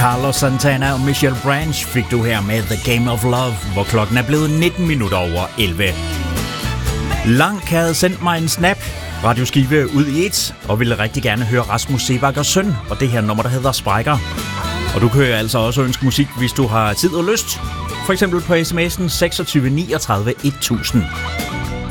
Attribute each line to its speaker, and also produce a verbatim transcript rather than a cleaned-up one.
Speaker 1: Carlos Santana og Michelle Branch fik du her med The Game of Love, hvor klokken er blevet nitten minutter over elleve. Lank havde sendt mig en snap, radioskive ud i et, og ville rigtig gerne høre Rasmus Seebach og Søn, og det her nummer, der hedder Sprækker. Og du kan altså også ønske musik, hvis du har tid og lyst, for eksempel på sms'en seksogtyve niogtredive et tusind.